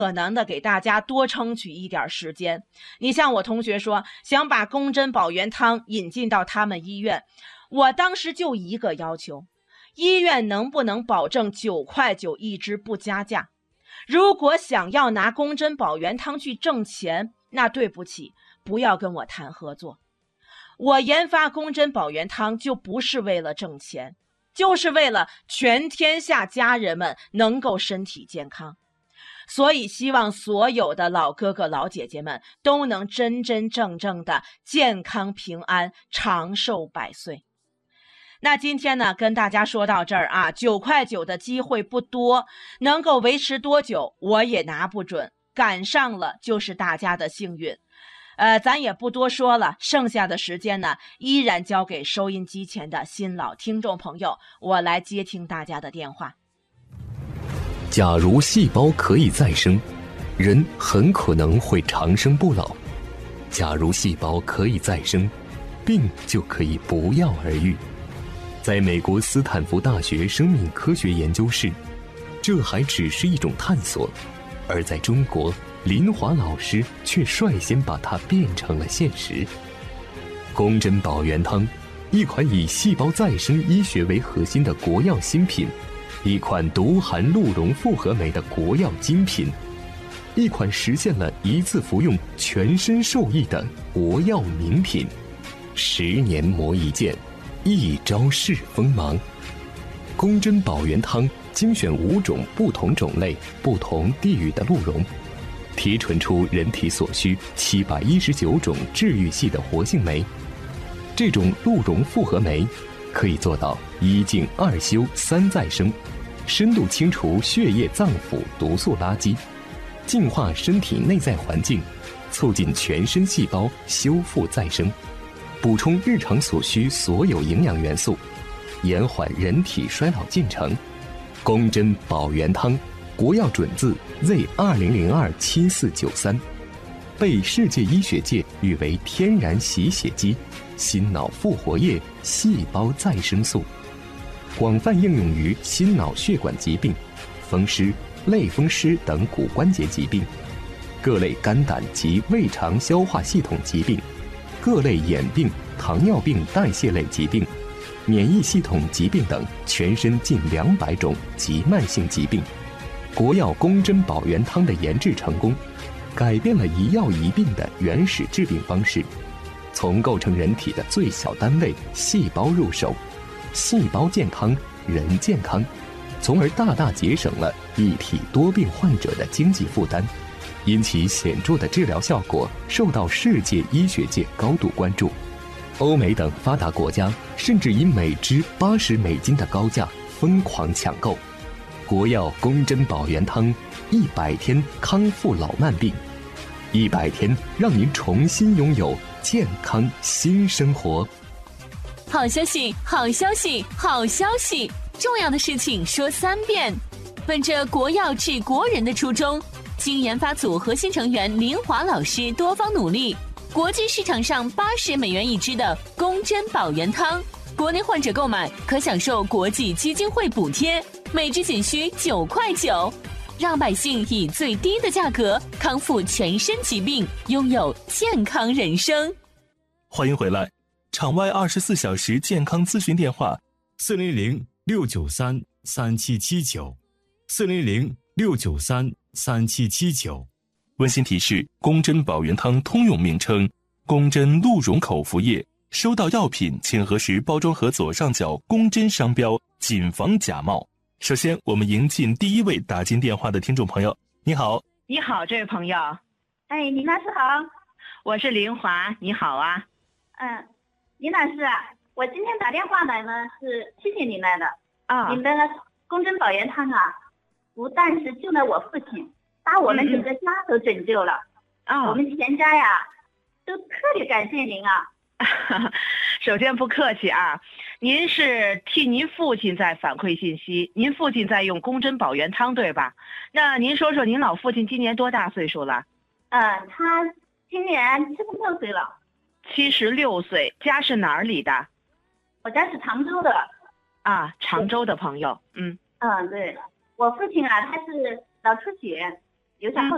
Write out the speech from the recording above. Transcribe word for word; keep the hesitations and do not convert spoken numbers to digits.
可能的给大家多争取一点时间。你像我同学说想把宫针保元汤引进到他们医院，我当时就一个要求，医院能不能保证九块九一支不加价？如果想要拿宫针保元汤去挣钱，那对不起，不要跟我谈合作。我研发宫针保元汤就不是为了挣钱，就是为了全天下家人们能够身体健康。所以希望所有的老哥哥老姐姐们都能真真正正的健康平安，长寿百岁。那今天呢，跟大家说到这儿啊，九块九的机会不多，能够维持多久我也拿不准，赶上了就是大家的幸运。呃，咱也不多说了，剩下的时间呢，依然交给收音机前的新老听众朋友，我来接听大家的电话。 假如细胞可以再生，人很可能会长生不老；假如细胞可以再生，病就可以不药而愈。在美国斯坦福大学生命科学研究室，这还只是一种探索，而在中国，林华老师却率先把它变成了现实。宫针保元汤，一款以细胞再生医学为核心的国药新品，一款独含鹿茸复合酶的国药精品，一款实现了一次服用全身受益的国药名品。十年磨一剑，一朝试锋芒。宫针保元汤精选五种不同种类、不同地域的鹿茸，提纯出人体所需七百一十九种治愈系的活性酶。这种鹿茸复合酶可以做到一净二修三再生，深度清除血液脏腑毒素垃圾，净化身体内在环境，促进全身细胞修复再生，补充日常所需所有营养元素，延缓人体衰老进程。宫针保元汤，国药准字 Z 二零零二七四九三，被世界医学界誉为天然洗血机、心脑复活液、细胞再生素，广泛应用于心脑血管疾病、风湿、类风湿等骨关节疾病，各类肝胆及胃肠消化系统疾病，各类眼病、糖尿病代谢类疾病，免疫系统疾病等全身近两百种及慢性疾病。国药宫针保元汤的研制成功，改变了一药一病的原始治病方式，从构成人体的最小单位细胞入手，细胞健康，人健康，从而大大节省了一体多病患者的经济负担，因其显著的治疗效果受到世界医学界高度关注。欧美等发达国家甚至以每支八十美金的高价疯狂抢购。国药宫针保元汤，一百天康复老慢病，一百天让您重新拥有健康新生活。 好消息，好消息，好消息！重要的事情说三遍。本着国药治国人的初衷，经研发组核心成员林华老师多方努力，国际市场上八十美元一支的宫针保元汤，国内患者购买可享受国际基金会补贴，每支仅需九块九，让百姓以最低的价格康复全身疾病，拥有健康人生。 欢迎回来，场外二十四小时健康咨询电话：四零零六九三三七七九，四零零六九三三七七九。温馨提示：宫针保元汤通用名称宫针鹿茸口服液。收到药品请核实包装盒左上角宫针商标，谨防假冒。首先我们迎进第一位打进电话的听众朋友。你好。 你好，这位朋友。 哎，林老师好。 我是林华，你好啊。 嗯，林老师啊，我今天打电话来呢是谢谢您来的啊。 您的宫针保元汤啊，不但是救了我父亲，把我们整个家都拯救了。 啊、嗯， 我们全家呀都特别感谢您啊。 首先不客气啊，您是替您父亲在反馈信息，您父亲在用宫针保元汤对吧？那您说说您老父亲今年多大岁数了？ 嗯，他今年七十六岁了。 七十六岁，家是哪里的？ 我家是常州的。 啊，常州的朋友，嗯。 嗯，对，我父亲啊，他是脑出血，留下后